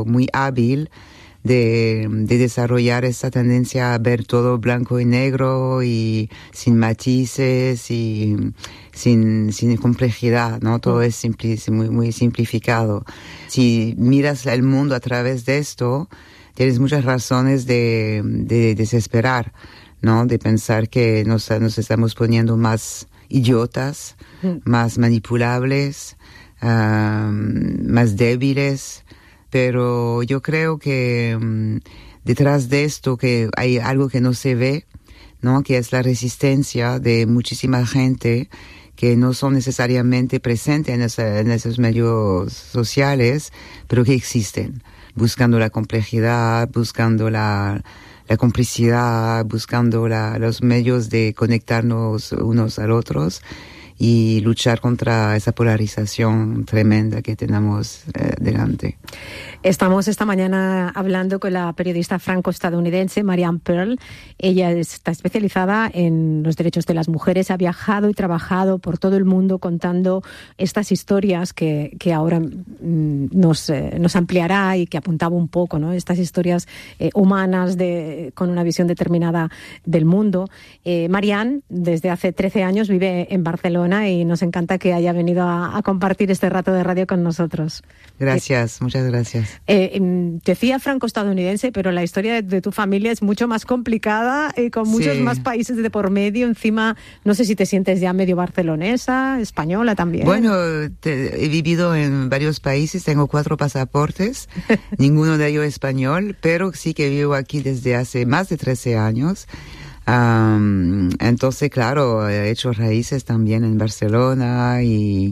muy hábil de desarrollar esta tendencia a ver todo blanco y negro y sin matices y sin complejidad, ¿no? Todo es muy, muy simplificado. Si miras el mundo a través de esto, tienes muchas razones de desesperar, ¿no? De pensar que nos estamos poniendo más idiotas, más manipulables, más débiles. Pero yo creo que detrás de esto que hay algo que no se ve, ¿no? Que es la resistencia de muchísima gente que no son necesariamente presentes en esos medios sociales, pero que existen, buscando la complejidad, buscando la complicidad, buscando los medios de conectarnos unos a otros y luchar contra esa polarización tremenda que tenemos delante. Estamos esta mañana hablando con la periodista franco-estadounidense Marianne Pearl. Ella está especializada en los derechos de las mujeres, ha viajado y trabajado por todo el mundo contando estas historias que ahora nos ampliará y que apuntaba un poco, ¿no? Estas historias humanas con una visión determinada del mundo. Marianne, desde hace 13 años, vive en Barcelona y nos encanta que haya venido a compartir este rato de radio con nosotros. Gracias, muchas gracias. Decía franco-estadounidense, pero la historia de tu familia es mucho más complicada, con muchos más países de por medio. Encima, no sé si te sientes ya medio barcelonesa, española también. Bueno, he vivido en varios países, tengo 4 pasaportes, ninguno de ellos español, pero sí que vivo aquí desde hace más de 13 años. Entonces, claro, he hecho raíces también en Barcelona y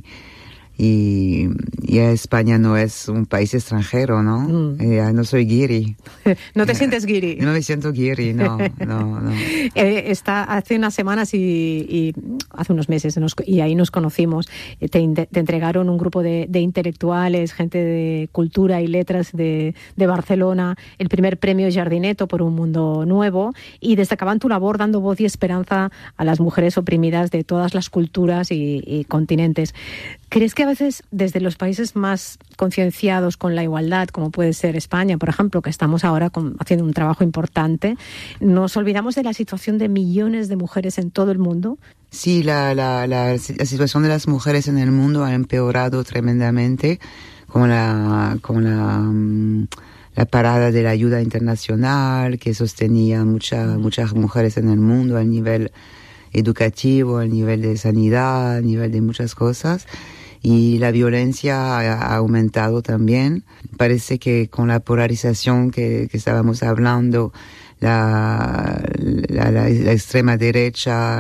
España no es un país extranjero, ¿no? No soy guiri. ¿No te sientes guiri? No me siento guiri, no. Hace unas semanas y hace unos meses, y ahí nos conocimos, te entregaron un grupo de intelectuales, gente de cultura y letras de Barcelona, el primer premio Jardineto por un mundo nuevo, y destacaban tu labor dando voz y esperanza a las mujeres oprimidas de todas las culturas y continentes. ¿Crees que a veces desde los países más concienciados con la igualdad, como puede ser España, por ejemplo, que estamos ahora haciendo un trabajo importante, nos olvidamos de la situación de millones de mujeres en todo el mundo? Sí, la situación de las mujeres en el mundo ha empeorado tremendamente con la parada de la ayuda internacional que sostenía muchas mujeres en el mundo a nivel educativo, a nivel de sanidad, a nivel de muchas cosas. Y la violencia ha aumentado también. Parece que con la polarización que estábamos hablando, la extrema derecha,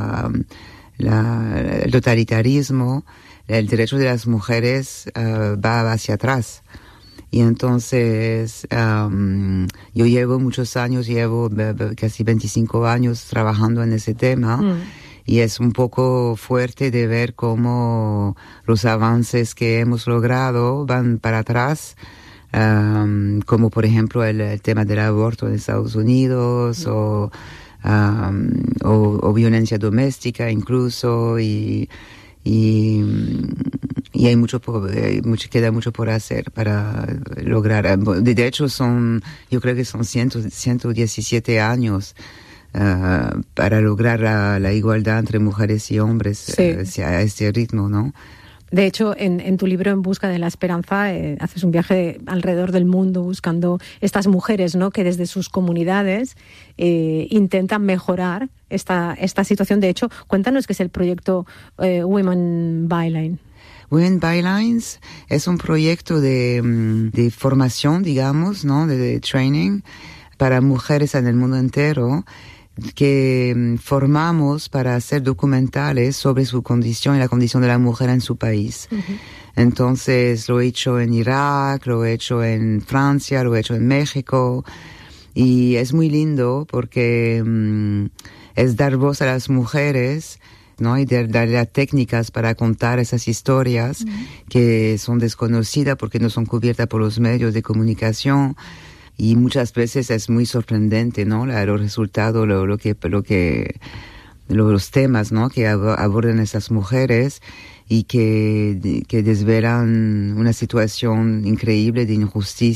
el totalitarismo, el derecho de las mujeres va hacia atrás. Y entonces yo llevo muchos años, casi 25 años trabajando en ese tema. Y es un poco fuerte de ver cómo los avances que hemos logrado van para atrás, como por ejemplo el tema del aborto en Estados Unidos o violencia doméstica incluso y queda mucho por hacer para lograr. De hecho yo creo que son 117 años para lograr la igualdad entre mujeres y hombres a este ritmo, ¿no? De hecho, en tu libro En busca de la esperanza haces un viaje alrededor del mundo buscando estas mujeres, ¿no? Que desde sus comunidades intentan mejorar esta situación. De hecho, cuéntanos qué es el proyecto Women Byline. Women Bylines es un proyecto de formación, digamos, ¿no? De training para mujeres en el mundo entero, que formamos para hacer documentales sobre su condición y la condición de la mujer en su país. Entonces lo he hecho en Irak, lo he hecho en Francia, lo he hecho en México, y es muy lindo porque es dar voz a las mujeres, ¿no? Y darle técnicas para contar esas historias que son desconocidas porque no son cubiertas por los medios de comunicación. Y muchas veces es muy sorprendente, ¿no? Los resultados, los temas, ¿no? Que abordan esas mujeres y que desvelan una situación increíble de injusticia